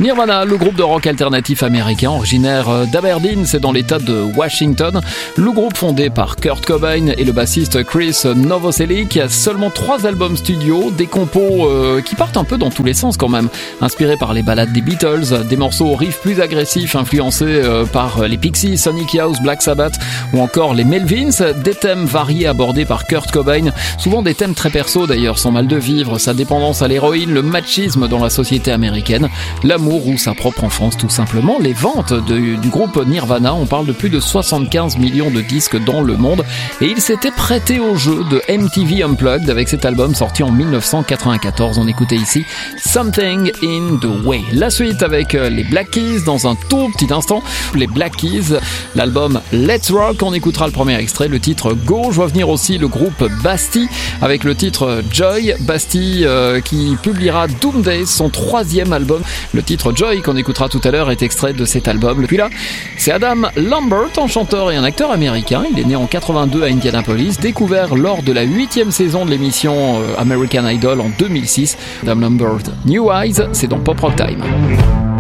Nirvana, le groupe de rock alternatif américain originaire d'Aberdeen, c'est dans l'état de Washington. Le groupe fondé par Kurt Cobain et le bassiste Chris Novoselic. Seulement 3 albums studio, des compos qui partent un peu dans tous les sens quand même. Inspirés par les ballades des Beatles, des morceaux aux riffs plus agressifs influencés par les Pixies, Sonic Youth, Black Sabbath ou encore les Melvins. Des thèmes variés abordés par Kurt Cobain, souvent des thèmes très perso d'ailleurs, son mal de vivre, sa dépendance à l'héroïne, le machisme dans la société américaine, l'amour ou sa propre enfance tout simplement. Les ventes du groupe Nirvana, on parle de plus de 75 millions de disques dans le monde et il s'était prêté au jeu de MTV Unplugged avec cet album sorti en 1994. On écoutait ici Something in the Way. La suite avec les Black Keys dans un tout petit instant. Les Black Keys, l'album Let's Rock, on écoutera le premier extrait, le titre Go. Je vois venir aussi le groupe Bastille avec le titre Joy. Bastille qui publiera Doomday, son 3e album. Le titre Joy qu'on écoutera tout à l'heure est extrait de cet album. Puis là, c'est Adam Lambert, un chanteur et un acteur américain. Il est né en 82 à Indianapolis, découvert lors de la 8e saison de l'émission American Idol en 2006. Adam Lambert, New Eyes, c'est dans Pop Rock Time.